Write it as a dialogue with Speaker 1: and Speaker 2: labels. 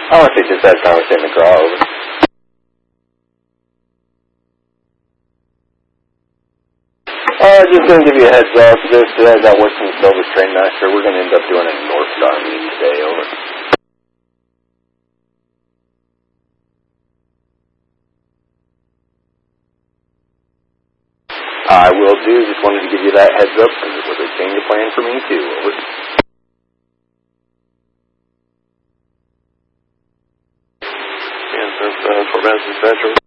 Speaker 1: I want to just had time with Tim McGraw, over. Just going to give you a heads up. Today I got work from the Silver Train Master. We're going to end up doing a North Star meet today, over. I will do. Just wanted to give you that heads up because it was a change of plan for me too, over.
Speaker 2: Kansas, Fort Madison Central,